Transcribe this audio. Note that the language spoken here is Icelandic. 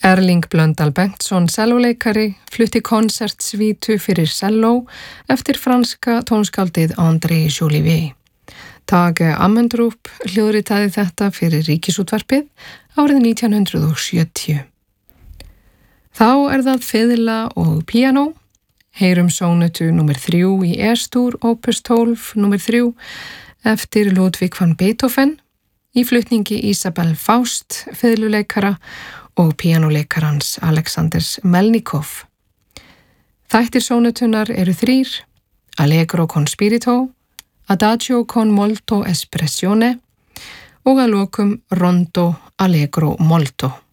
Erling Blöndal Bengtsson celloleikari flutti konsertsvítu fyrir celló eftir franska tónskáldið André Jolivet. Tage Amendrup hljóðritaði þetta fyrir Ríkisútvarpið árið 1970. Þá það fiðla og píanó. Heyrum sónötu nr. 3 í E-stúr, opus 12 nr. 3 eftir Ludwig van Beethoven í flutningi Isabel Faust, fiðluleikara og píanóleikarans Alexanders Melnikov. Þættir sónötunar eru 3, Allegro con spirito, Adagio con molto espressione og að lokum Rondo Allegro molto.